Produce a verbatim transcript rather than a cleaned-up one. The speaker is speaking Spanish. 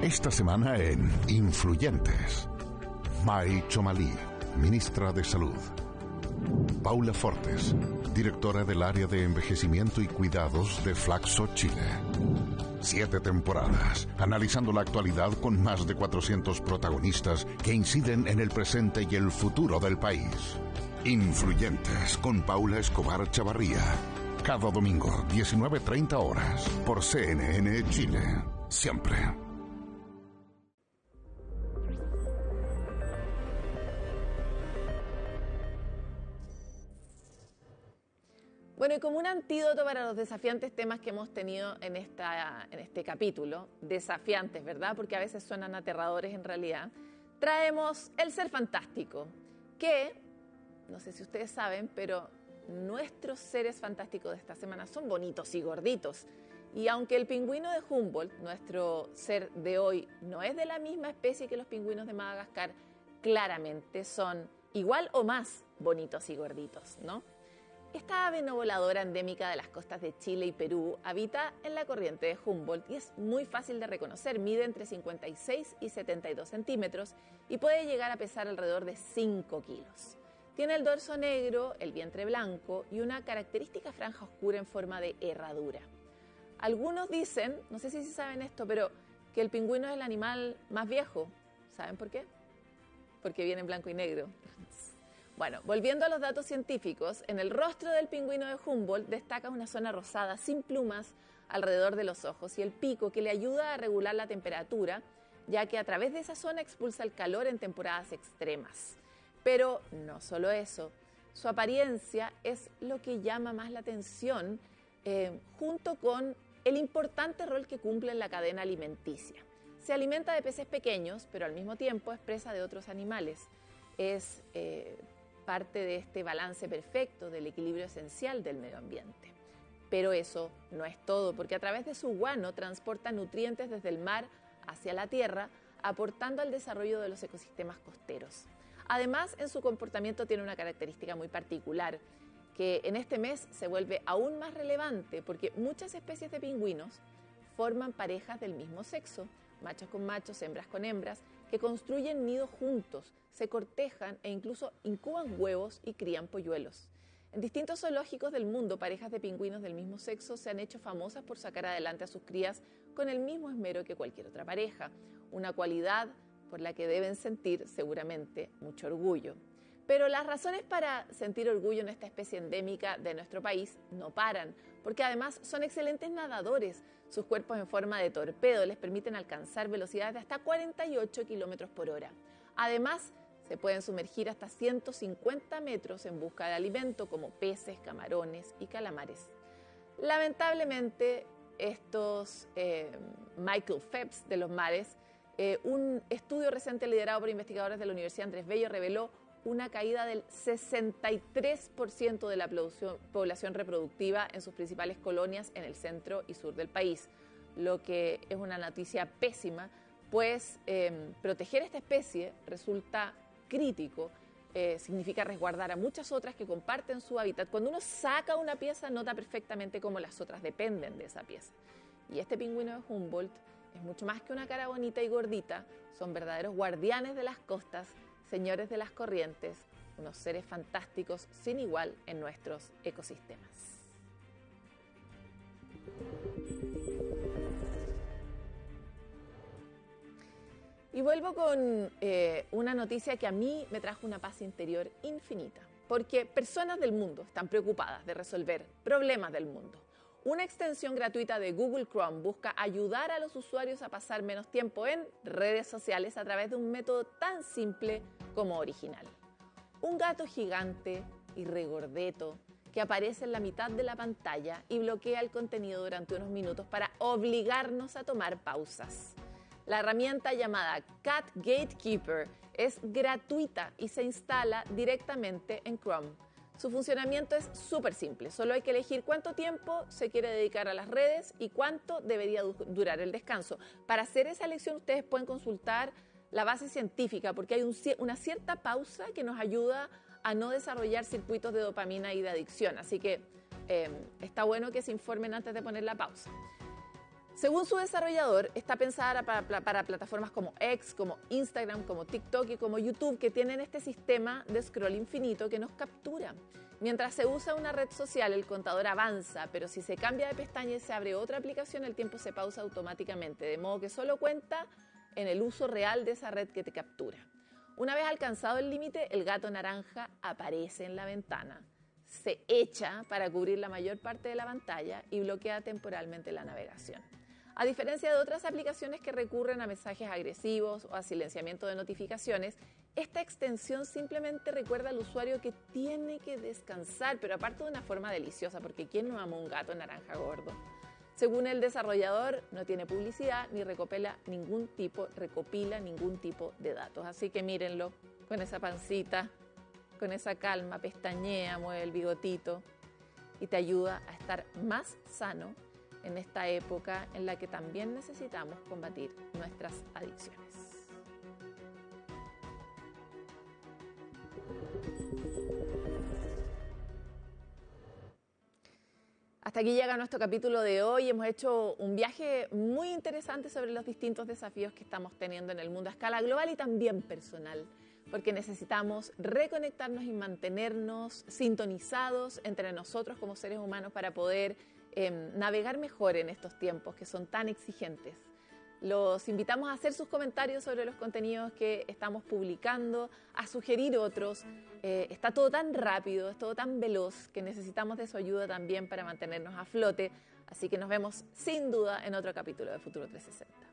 Esta semana en Influyentes, May Chomalí, ministra de Salud. Paula Fortes, directora del área de envejecimiento y cuidados de Flaxo Chile. Siete temporadas, analizando la actualidad con más de cuatrocientos protagonistas que inciden en el presente y el futuro del país. Influyentes con Paula Escobar Chavarría. Cada domingo, diecinueve treinta horas, por C N N Chile. Siempre. Bueno, y como un antídoto para los desafiantes temas que hemos tenido en, esta, en este capítulo, desafiantes, ¿verdad? Porque a veces suenan aterradores en realidad, traemos el ser fantástico, que, no sé si ustedes saben, pero nuestros seres fantásticos de esta semana son bonitos y gorditos. Y aunque el pingüino de Humboldt, nuestro ser de hoy, no es de la misma especie que los pingüinos de Madagascar, claramente son igual o más bonitos y gorditos, ¿no? Esta ave no voladora endémica de las costas de Chile y Perú habita en la corriente de Humboldt y es muy fácil de reconocer. Mide entre cincuenta y seis y setenta y dos centímetros y puede llegar a pesar alrededor de cinco kilos. Tiene el dorso negro, el vientre blanco y una característica franja oscura en forma de herradura. Algunos dicen, no sé si saben esto, pero que el pingüino es el animal más viejo. ¿Saben por qué? Porque viene en blanco y negro. Bueno, volviendo a los datos científicos, en el rostro del pingüino de Humboldt destaca una zona rosada sin plumas alrededor de los ojos y el pico que le ayuda a regular la temperatura, ya que a través de esa zona expulsa el calor en temporadas extremas. Pero no solo eso, su apariencia es lo que llama más la atención, eh, junto con el importante rol que cumple en la cadena alimenticia. Se alimenta de peces pequeños, pero al mismo tiempo es presa de otros animales. Es eh, parte de este balance perfecto del equilibrio esencial del medio ambiente. Pero eso no es todo, porque a través de su guano transporta nutrientes desde el mar hacia la tierra, aportando al desarrollo de los ecosistemas costeros. Además, en su comportamiento tiene una característica muy particular, que en este mes se vuelve aún más relevante, porque muchas especies de pingüinos forman parejas del mismo sexo, machos con machos, hembras con hembras, que construyen nidos juntos, se cortejan e incluso incuban huevos y crían polluelos. En distintos zoológicos del mundo, parejas de pingüinos del mismo sexo se han hecho famosas por sacar adelante a sus crías con el mismo esmero que cualquier otra pareja, una cualidad por la que deben sentir seguramente mucho orgullo. Pero las razones para sentir orgullo en esta especie endémica de nuestro país no paran, porque además son excelentes nadadores. Sus cuerpos en forma de torpedo les permiten alcanzar velocidades de hasta cuarenta y ocho kilómetros por hora. Además, se pueden sumergir hasta ciento cincuenta metros en busca de alimento, como peces, camarones y calamares. Lamentablemente, estos eh, Michael Phelps de los mares, eh, un estudio reciente liderado por investigadores de la Universidad Andrés Bello reveló una caída del sesenta y tres por ciento de la población reproductiva en sus principales colonias en el centro y sur del país, lo que es una noticia pésima, pues eh, proteger esta especie resulta crítico, eh, significa resguardar a muchas otras que comparten su hábitat. Cuando uno saca una pieza, nota perfectamente cómo las otras dependen de esa pieza. Y este pingüino de Humboldt es mucho más que una cara bonita y gordita, son verdaderos guardianes de las costas, señores de las corrientes, unos seres fantásticos sin igual en nuestros ecosistemas. Y vuelvo con eh, una noticia que a mí me trajo una paz interior infinita, porque personas del mundo están preocupadas de resolver problemas del mundo. Una extensión gratuita de Google Chrome busca ayudar a los usuarios a pasar menos tiempo en redes sociales a través de un método tan simple como original. Un gato gigante y regordeto que aparece en la mitad de la pantalla y bloquea el contenido durante unos minutos para obligarnos a tomar pausas. La herramienta llamada Cat Gatekeeper es gratuita y se instala directamente en Chrome. Su funcionamiento es súper simple, solo hay que elegir cuánto tiempo se quiere dedicar a las redes y cuánto debería durar el descanso. Para hacer esa elección ustedes pueden consultar la base científica porque hay un, una cierta pausa que nos ayuda a no desarrollar circuitos de dopamina y de adicción, así que eh, está bueno que se informen antes de poner la pausa. Según su desarrollador, está pensada para, para plataformas como X, como Instagram, como TikTok y como YouTube, que tienen este sistema de scroll infinito que nos captura. Mientras se usa una red social, el contador avanza, pero si se cambia de pestaña y se abre otra aplicación, el tiempo se pausa automáticamente, de modo que solo cuenta en el uso real de esa red que te captura. Una vez alcanzado el límite, el gato naranja aparece en la ventana, se echa para cubrir la mayor parte de la pantalla y bloquea temporalmente la navegación. A diferencia de otras aplicaciones que recurren a mensajes agresivos o a silenciamiento de notificaciones, esta extensión simplemente recuerda al usuario que tiene que descansar, pero aparte de una forma deliciosa, porque ¿quién no ama un gato naranja gordo? Según el desarrollador, no tiene publicidad ni recopila ningún tipo, recopila ningún tipo de datos. Así que mírenlo con esa pancita, con esa calma, pestañea, mueve el bigotito y te ayuda a estar más sano en esta época en la que también necesitamos combatir nuestras adicciones. Hasta aquí llega nuestro capítulo de hoy. Hemos hecho un viaje muy interesante sobre los distintos desafíos que estamos teniendo en el mundo a escala global y también personal, porque necesitamos reconectarnos y mantenernos sintonizados entre nosotros como seres humanos para poder eh, navegar mejor en estos tiempos que son tan exigentes. Los invitamos a hacer sus comentarios sobre los contenidos que estamos publicando, a sugerir otros. Eh, está todo tan rápido, es todo tan veloz que necesitamos de su ayuda también para mantenernos a flote. Así que nos vemos sin duda en otro capítulo de Futuro trescientos sesenta.